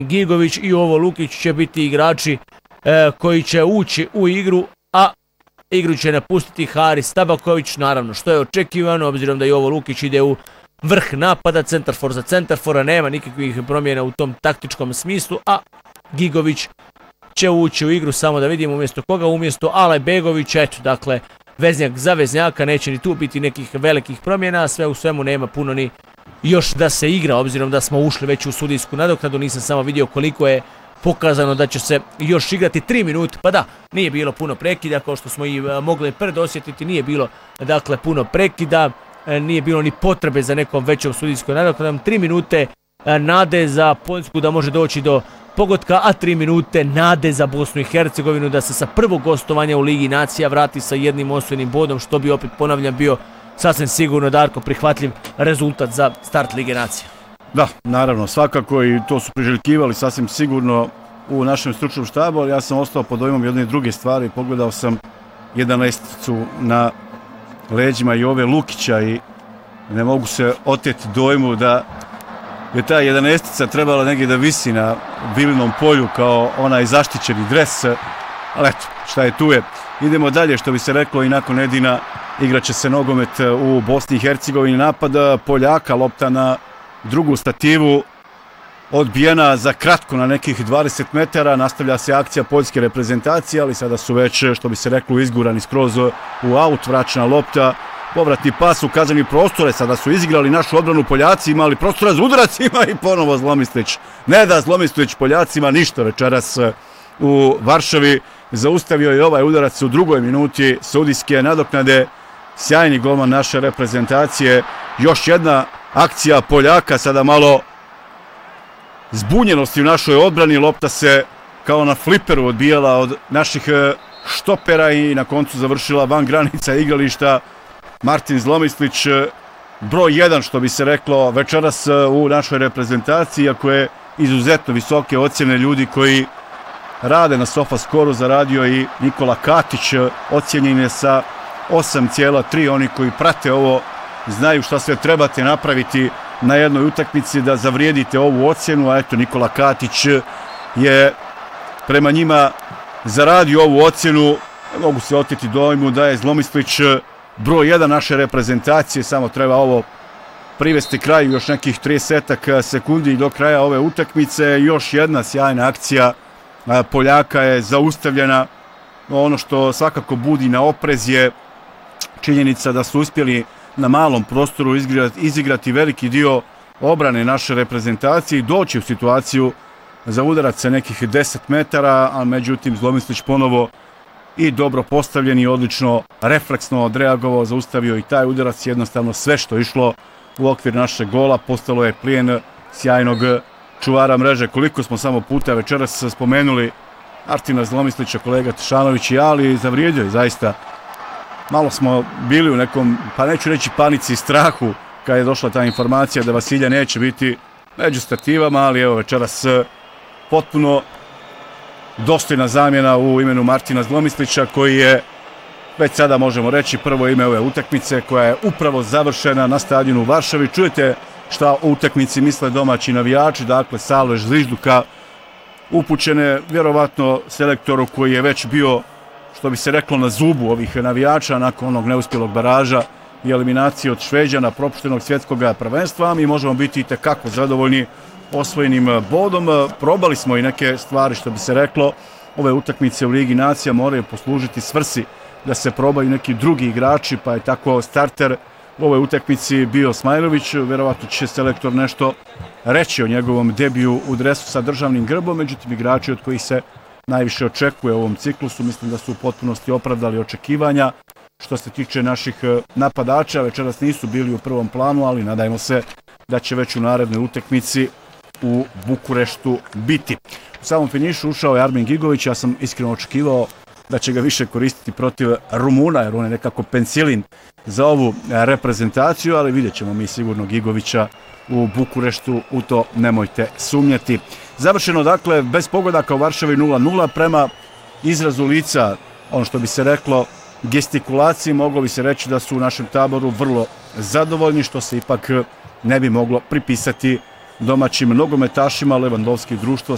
Gigović i Jovo Lukić će biti igrači koji će ući u igru, a igru će napustiti Haris Tabaković, naravno što je očekivano, obzirom da Jovo Lukić ide u vrh napada, centarfor za centarfora, nema nikakvih promjena u tom taktičkom smislu, a Gigović će ući u igru, samo da vidimo umjesto koga, umjesto Alajbegovića, eto, dakle, veznjak za veznjaka, neće ni tu biti nekih velikih promjena, sve u svemu nema puno ni još da se igra, obzirom da smo ušli već u sudijsku nadoknadu, nisam samo vidio koliko je pokazano da će se još igrati 3 minute, pa da, nije bilo puno prekida, kao što smo i mogli predosjetiti, nije bilo, dakle, puno prekida, nije bilo ni potrebe za nekom većom sudijskom nadoknadom, 3 minute nade za Poljsku da može doći do pogotka, a 3 minute nade za Bosnu i Hercegovinu da se sa prvog gostovanja u Ligi nacija vrati sa jednim osvojenim bodom, što bi, opet ponavljam, bio sasvim sigurno, Darko, prihvatljiv rezultat za start Lige nacija. Da, naravno, svakako, i to su priželjkivali sasvim sigurno u našem stručnom štabu, ali ja sam ostao pod dojmom jedne druge stvari, pogledao sam 11 na leđima Jove Lukića i ne mogu se oteti dojmu da je ta 11 trebala negdje da visi na Bilinom polju kao onaj zaštićeni dres, ali eto, šta je tu je. Idemo dalje, što bi se reklo, i nakon Edina igraće se nogomet u Bosni i Hercegovini, napad Poljaka, lopta na drugu stativu, odbijena za kratko na nekih 20 metara, nastavlja se akcija poljske reprezentacije, ali sada su već, što bi se reklo, izgurani skroz u aut, vraćena lopta, povratni pas u kazneni prostore, sada su izigrali našu odbranu Poljaci, imali prostora za udarac, ima i ponovo Zlomislić. Ne da Zlomislić Poljacima ništa večeras u Varšavi, zaustavio je ovaj udarac u drugoj minuti sudijske nadoknade, sjajni golman naše reprezentacije, još jedna akcija Poljaka, sada malo zbunjenosti u našoj odbrani, lopta se kao na fliperu odbijala od naših štopera i na koncu završila van granica igrališta. Martin Zlomislić, broj 1, što bi se reklo večeras u našoj reprezentaciji, iako je izuzetno visoke ocjene ljudi koji rade na SofaScore-u, zaradio i Nikola Katić, ocjenjen je sa 8,3, oni koji prate ovo znaju šta sve trebate napraviti na jednoj utakmici da zavrijedite ovu ocjenu, a eto, Nikola Katić je prema njima zaradio ovu ocjenu. Mogu se oteti dojmu da je Zlomislić broj 1 naše reprezentacije, samo treba ovo privesti kraju, još nekih 30 sekundi do kraja ove utakmice. Još jedna sjajna akcija Poljaka je zaustavljena. Ono što svakako budi na oprez je činjenica da su uspjeli na malom prostoru izigrati veliki dio obrane naše reprezentacije i doći u situaciju za udarac sa nekih 10 metara, a međutim Zlomislić ponovo i dobro postavljen i odlično refleksno odreagovao, zaustavio i taj udarac. Jednostavno sve što je išlo u okvir našeg gola postalo je plijen sjajnog čuvara mreže. Koliko smo samo puta večeras spomenuli Martina Zlomislića, kolega Tešanović i ja, ali zavrijedio je zaista. Malo smo bili u nekom, pa neću reći panici i strahu, kad je došla ta informacija da Vasilja neće biti među stativama, ali evo večeras potpuno dostojna zamjena u imenu Martina Zlomislića, koji je, već sada možemo reći, prvo ime ove utakmice, koja je upravo završena na stadionu u Varšavi. Čujete šta o utakmici misle domaći navijači, dakle Salveš Zvižduka, upućene vjerovatno selektoru koji je već bio, što bi se reklo, na zubu ovih navijača nakon onog neuspjelog baraža i eliminacije od Šveđana propuštenog svjetskog prvenstva. Mi možemo biti i tekako zadovoljni osvojenim bodom. Probali smo i neke stvari, što bi se reklo, ove utakmice u Ligi nacija moraju poslužiti svrsi da se probaju neki drugi igrači, pa je tako starter u ovoj utakmici bio Smajlović. Vjerovatno će selektor nešto reći o njegovom debiju u dresu sa državnim grbom, međutim igrači od kojih se najviše očekuje u ovom ciklusu, mislim da su u potpunosti opravdali očekivanja. Što se tiče naših napadača, večeras nisu bili u prvom planu, ali nadajmo se da će već u narednoj utakmici u Bukureštu biti. U samom finišu ušao je Armin Gigović, ja sam iskreno očekivao da će ga više koristiti protiv Rumuna, jer on je nekako penicilin za ovu reprezentaciju, ali vidjet ćemo mi sigurno Gigovića u Bukureštu, u to nemojte sumnjati. Završeno, dakle, bez pogodaka u Varšavi 0-0, prema izrazu lica, ono što bi se reklo, gestikulaciji, moglo bi se reći da su u našem taboru vrlo zadovoljni, što se ipak ne bi moglo pripisati domaćim nogometašima. Levandovski društvo